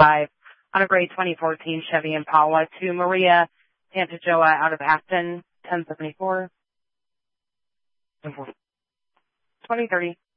5 on a gray 2014 Chevy Impala to Maria Pantajoa out of Acton, 1074. 2030.